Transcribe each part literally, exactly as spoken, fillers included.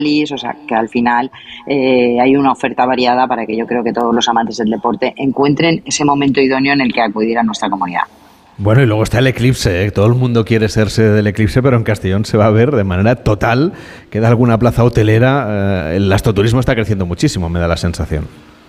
o sea, que al final eh, hay una oferta variada para que yo creo que todos los amantes del deporte encuentren ese momento idóneo en el que acudir a nuestra comunidad. Bueno, y luego está el eclipse, ¿eh? Todo el mundo quiere ser sede del eclipse, pero en Castellón se va a ver de manera total. Queda alguna plaza hotelera, eh, el astroturismo está creciendo muchísimo, me da la sensación.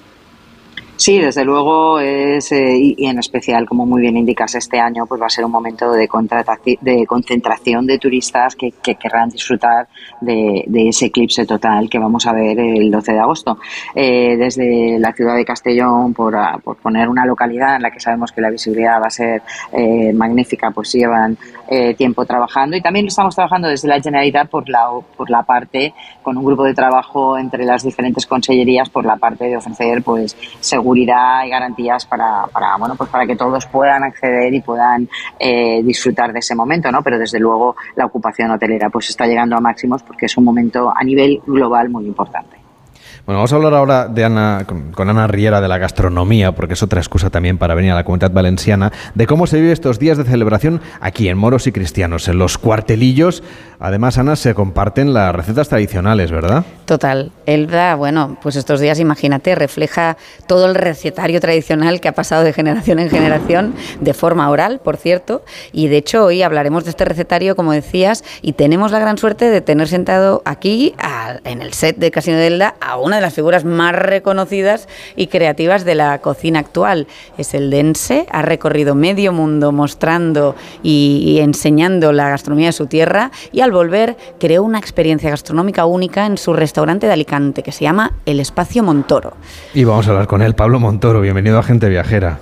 Sí, desde luego es, eh, y, y en especial, como muy bien indicas, este año pues va a ser un momento de, de concentración de turistas que, que querrán disfrutar de, de ese eclipse total que vamos a ver el doce de agosto. Eh, desde la ciudad de Castellón, por, a, por poner una localidad en la que sabemos que la visibilidad va a ser eh, magnífica, pues llevan eh, tiempo trabajando, y también estamos trabajando desde la Generalitat por la, por la parte, con un grupo de trabajo entre las diferentes consellerías, por la parte de ofrecer pues seguridad seguridad y garantías para, para bueno pues para que todos puedan acceder y puedan eh, disfrutar de ese momento, ¿no? Pero desde luego la ocupación hotelera pues está llegando a máximos porque es un momento a nivel global muy importante. Bueno, vamos a hablar ahora de Ana, con, con Ana Riera, de la gastronomía, porque es otra excusa también para venir a la Comunidad Valenciana, de cómo se vive estos días de celebración aquí en Moros y Cristianos, en los cuartelillos. Además, Ana, se comparten las recetas tradicionales, ¿verdad? Total. Elda, bueno, pues estos días, imagínate, refleja todo el recetario tradicional que ha pasado de generación en generación, de forma oral, por cierto, y de hecho hoy hablaremos de este recetario, como decías, y tenemos la gran suerte de tener sentado aquí, a, en el set de Casino de Elda, a una de las figuras más reconocidas y creativas de la cocina actual. Es eldense, ha recorrido medio mundo mostrando y, y enseñando la gastronomía de su tierra, y al volver creó una experiencia gastronómica única en su restaurante de Alicante, que se llama El Espacio Montoro. Y vamos a hablar con él. Pablo Montoro, bienvenido a Gente Viajera.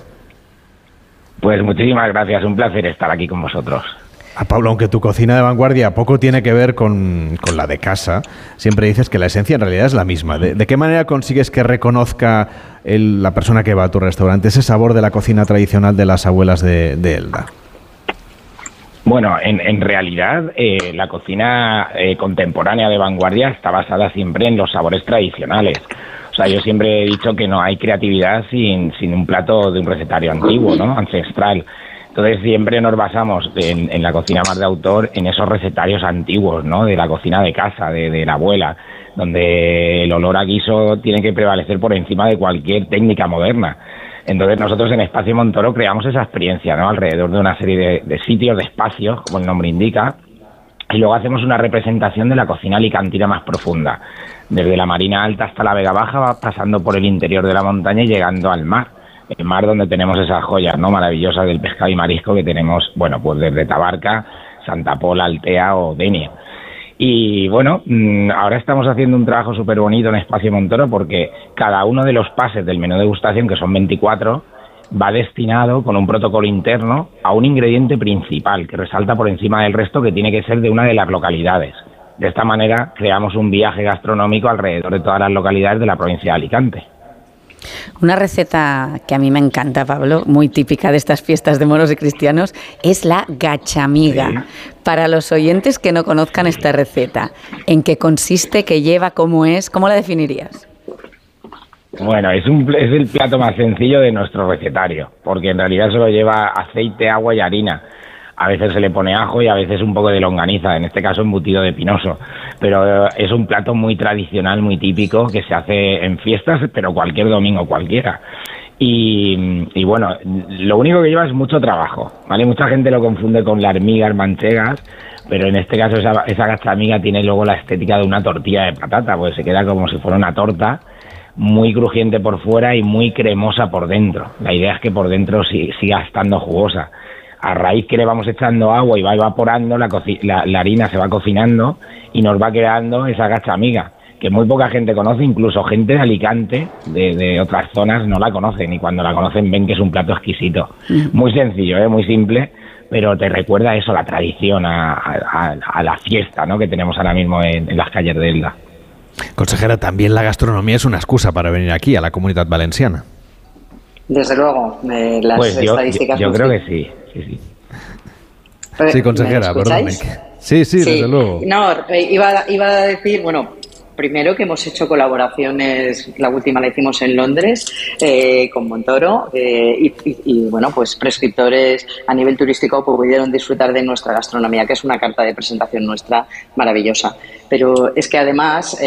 Pues muchísimas gracias, un placer estar aquí con vosotros. A Pablo, aunque tu cocina de vanguardia poco tiene que ver con, con la de casa, siempre dices que la esencia en realidad es la misma. ¿De, de qué manera consigues que reconozca el, la persona que va a tu restaurante ese sabor de la cocina tradicional de las abuelas de, de Elda? Bueno, en, en realidad eh, la cocina eh, contemporánea de vanguardia está basada siempre en los sabores tradicionales. O sea, yo siempre he dicho que no hay creatividad sin, sin un plato de un recetario antiguo, ¿no? Ancestral. Entonces siempre nos basamos en, en la cocina más de autor en esos recetarios antiguos, ¿no? De la cocina de casa, de, de la abuela, donde el olor a guiso tiene que prevalecer por encima de cualquier técnica moderna. Entonces nosotros en Espacio Montoro creamos esa experiencia, ¿no? Alrededor de una serie de, de sitios, de espacios, como el nombre indica, y luego hacemos una representación de la cocina alicantina más profunda, desde la Marina Alta hasta la Vega Baja, pasando por el interior de la montaña y llegando al mar. El mar donde tenemos esas joyas, ¿no? Maravillosas del pescado y marisco que tenemos, bueno, pues desde Tabarca, Santa Pola, Altea o Denia. Y bueno, ahora estamos haciendo un trabajo súper bonito en Espacio Montoro porque cada uno de los pases del menú degustación, que son veinticuatro, va destinado con un protocolo interno a un ingrediente principal que resalta por encima del resto, que tiene que ser de una de las localidades. De esta manera creamos un viaje gastronómico alrededor de todas las localidades de la provincia de Alicante. Una receta que a mí me encanta, Pablo, muy típica de estas fiestas de moros y cristianos, es la gachamiga. Sí. Para los oyentes que no conozcan esta receta, ¿en qué consiste, qué lleva, cómo es? ¿Cómo la definirías? Bueno, es, un, es el plato más sencillo de nuestro recetario, porque en realidad solo lleva aceite, agua y harina. A veces se le pone ajo y a veces un poco de longaniza, en este caso embutido de pinoso. Pero es un plato muy tradicional, muy típico, que se hace en fiestas, pero cualquier domingo cualquiera. Y, y bueno, lo único que lleva es mucho trabajo, ¿vale? Mucha gente lo confunde con las migas manchegas, pero en este caso esa, esa gachamiga tiene luego la estética de una tortilla de patata, pues se queda como si fuera una torta, muy crujiente por fuera y muy cremosa por dentro. La idea es que por dentro sí, siga estando jugosa. A raíz que le vamos echando agua y va evaporando, la, la, la harina se va cocinando y nos va quedando esa gachamiga, que muy poca gente conoce, incluso gente de Alicante, de, de otras zonas, no la conocen, y cuando la conocen ven que es un plato exquisito. Muy sencillo, ¿eh? Muy simple, pero te recuerda eso, la tradición, a, a, a la fiesta, ¿no? Que tenemos ahora mismo en, en las calles de Elda. Consejera, también la gastronomía es una excusa para venir aquí, a la Comunidad Valenciana. Desde luego, eh, las pues yo, estadísticas... Yo, yo creo que sí, sí, sí. Sí, consejera, perdóname. Sí, sí, sí, desde luego. No, iba, iba a decir, bueno, primero que hemos hecho colaboraciones, la última la hicimos en Londres eh, con Montoro eh, y, y, y, bueno, pues prescriptores a nivel turístico pues, pudieron disfrutar de nuestra gastronomía, que es una carta de presentación nuestra maravillosa. Pero es que además... Eh,